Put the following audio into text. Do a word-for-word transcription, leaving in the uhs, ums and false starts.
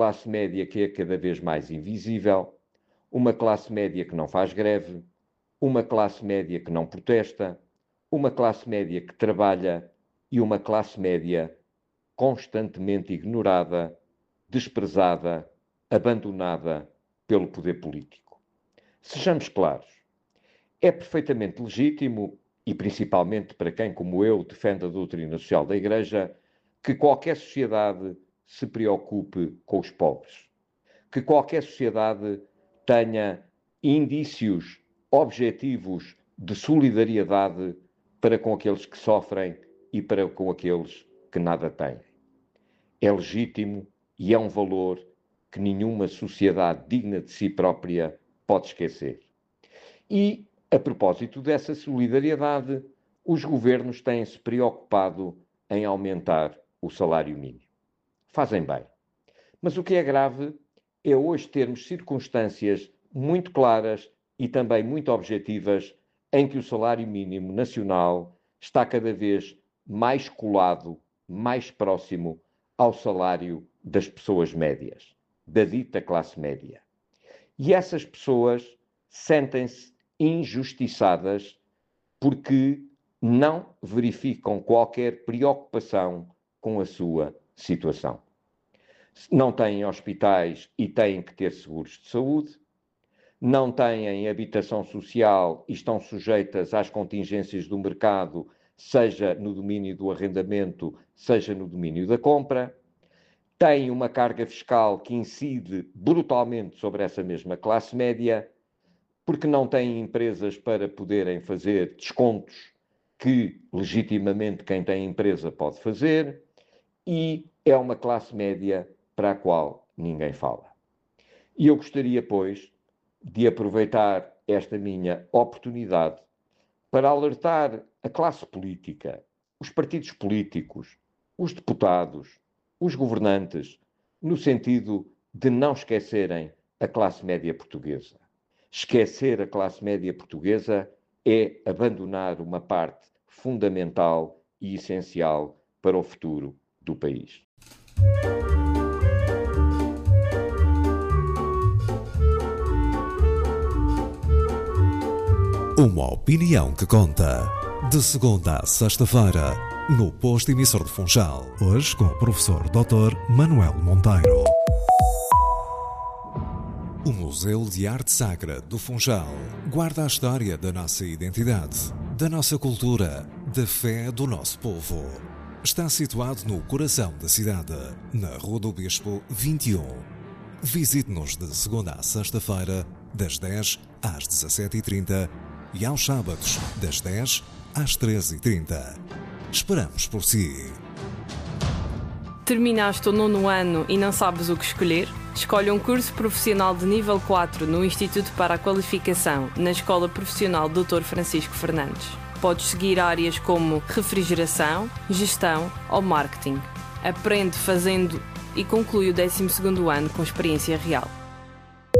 classe média que é cada vez mais invisível, uma classe média que não faz greve, uma classe média que não protesta, uma classe média que trabalha e uma classe média constantemente ignorada, desprezada, abandonada pelo poder político. Sejamos claros, é perfeitamente legítimo, e principalmente para quem, como eu, defende a doutrina social da Igreja, que qualquer sociedade se preocupe com os pobres, que qualquer sociedade tenha indícios objetivos de solidariedade para com aqueles que sofrem e para com aqueles que nada têm. É legítimo e é um valor que nenhuma sociedade digna de si própria pode esquecer. E, a propósito dessa solidariedade, os governos têm-se preocupado em aumentar o salário mínimo. Fazem bem. Mas o que é grave é hoje termos circunstâncias muito claras e também muito objetivas em que o salário mínimo nacional está cada vez mais colado, mais próximo ao salário das pessoas médias, da dita classe média. E essas pessoas sentem-se injustiçadas porque não verificam qualquer preocupação com a sua situação. Não têm hospitais e têm que ter seguros de saúde, não têm habitação social e estão sujeitas às contingências do mercado, seja no domínio do arrendamento, seja no domínio da compra, têm uma carga fiscal que incide brutalmente sobre essa mesma classe média, porque não têm empresas para poderem fazer descontos que, legitimamente, quem tem empresa pode fazer, e é uma classe média para a qual ninguém fala. E eu gostaria, pois, de aproveitar esta minha oportunidade para alertar a classe política, os partidos políticos, os deputados, os governantes, no sentido de não esquecerem a classe média portuguesa. Esquecer a classe média portuguesa é abandonar uma parte fundamental e essencial para o futuro do país. Uma opinião que conta. De segunda a sexta-feira, no posto emissor de Funchal. Hoje com o professor doutor Manuel Monteiro. O Museu de Arte Sacra do Funchal guarda a história da nossa identidade, da nossa cultura, da fé do nosso povo. Está situado no coração da cidade, na Rua do Bispo vinte e um. Visite-nos de segunda a sexta-feira, das dez às dezassete e trinta e aos sábados, das dez às treze e trinta. Esperamos por si. Terminaste o nono ano e não sabes o que escolher? Escolhe um curso profissional de nível quatro no Instituto para a Qualificação, na Escola Profissional doutor Francisco Fernandes. Podes seguir áreas como refrigeração, gestão ou marketing. Aprende fazendo e conclui o décimo segundo ano com experiência real.